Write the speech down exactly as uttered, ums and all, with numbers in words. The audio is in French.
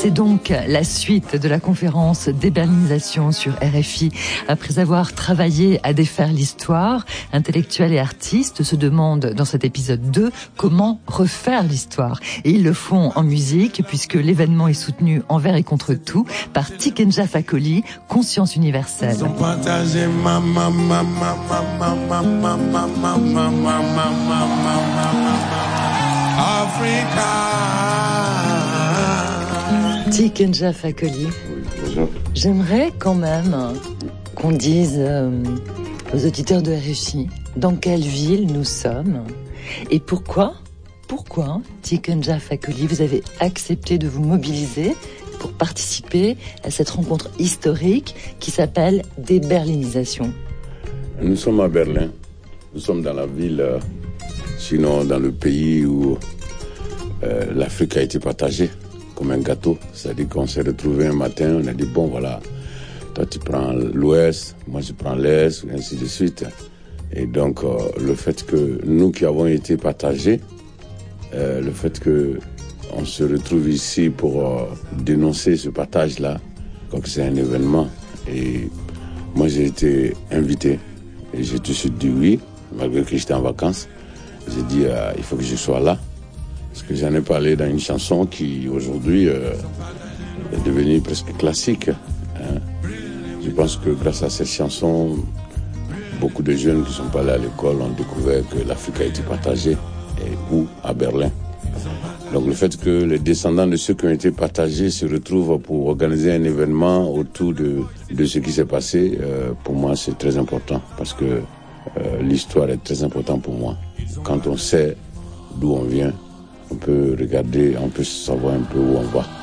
C'est donc la suite de la conférence Déberlinisation sur R F I. Après avoir travaillé à défaire l'histoire, intellectuels et artistes se demandent dans cet épisode deux comment refaire l'histoire. Et ils le font en musique puisque l'événement est soutenu envers et contre tout par Tikenja Fakoly, Conscience universelle. Tikenja Fakoly, j'aimerais quand même qu'on dise euh, aux auditeurs de R F I dans quelle ville nous sommes et pourquoi, pourquoi Tikenja Fakoly, vous avez accepté de vous mobiliser pour participer à cette rencontre historique qui s'appelle Déberlinisation. Nous sommes à Berlin, nous sommes dans la ville, euh, sinon dans le pays où euh, l'Afrique a été partagée comme un gâteau. C'est-à-dire qu'on s'est retrouvés un matin, on a dit bon voilà, toi tu prends l'ouest, moi je prends l'est, et ainsi de suite. Et donc euh, le fait que nous qui avons été partagés, euh, le fait que on se retrouve ici pour euh, dénoncer ce partage-là, comme c'est un événement. Et moi j'ai été invité et j'ai tout de suite dit oui, malgré que j'étais en vacances. J'ai dit euh, il faut que je sois là. Parce que j'en ai parlé dans une chanson qui aujourd'hui euh, est devenue presque classique. Hein. Je pense que grâce à cette chanson, beaucoup de jeunes qui ne sont pas allés à l'école ont découvert que l'Afrique a été partagée, et où à Berlin. Donc le fait que les descendants de ceux qui ont été partagés se retrouvent pour organiser un événement autour de, de ce qui s'est passé, euh, pour moi c'est très important. Parce que euh, l'histoire est très importante pour moi. Quand on sait d'où on vient, on peut regarder, on peut savoir un peu où on va.